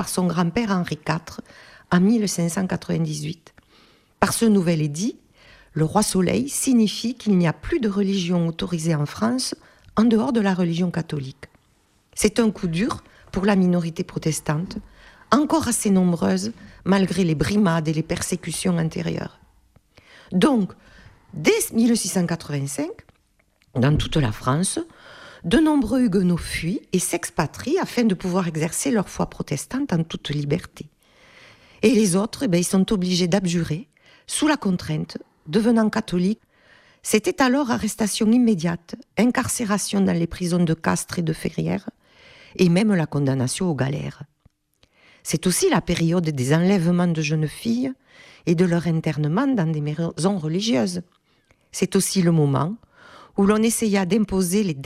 par son grand-père Henri IV en 1598. Par ce nouvel édit, le roi Soleil signifie qu'il n'y a plus de religion autorisée en France en dehors de la religion catholique. C'est un coup dur pour la minorité protestante, encore assez nombreuse malgré les brimades et les persécutions antérieures. Donc, dès 1685, dans toute la France, de nombreux huguenots fuient et s'expatrient afin de pouvoir exercer leur foi protestante en toute liberté. Et les autres, ils sont obligés d'abjurer, sous la contrainte, devenant catholiques. C'était alors arrestation immédiate, incarcération dans les prisons de Castres et de Ferrières, et même la condamnation aux galères. C'est aussi la période des enlèvements de jeunes filles et de leur internement dans des maisons religieuses. C'est aussi le moment où l'on essaya d'imposer les